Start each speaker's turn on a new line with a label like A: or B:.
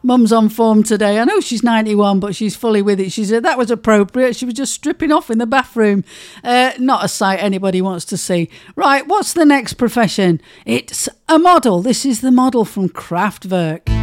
A: Mum's on form today. I know she's 91, but she's fully with it. She said that was appropriate. She was just stripping off in the bathroom. Not a sight anybody wants to see. Right, what's the next profession? It's a model. This is the model from Kraftwerk.